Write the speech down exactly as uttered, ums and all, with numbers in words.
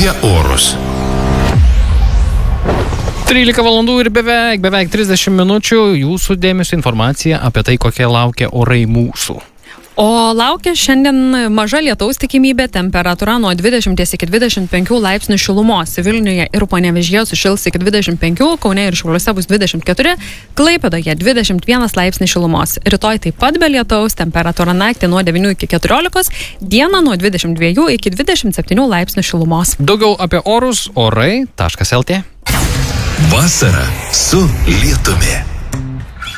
apie orus. trylika valandų ir beveik, beveik trisdešimt minučių jūsų dėmesio informacija apie tai, kokie laukia orai mūsų. O laukia šiandien maža lietaus tikimybė, temperatūra nuo dvidešimt iki dvidešimt penkių laipsnių šilumos. Vilniuje ir Panevėžyje sušils iki dvidešimt penkių, Kaune ir Šiauliuose bus dvidešimt keturi, Klaipėdoje dvidešimt vienas laipsnių šilumos. Rytoj taip pat be lietaus, temperatūra naktį nuo devynių iki keturiolikos, dieną nuo dvidešimt dviejų iki dvidešimt septynių laipsnių šilumos. Daugiau apie orus orai taškas lt. Vasara su lietumi.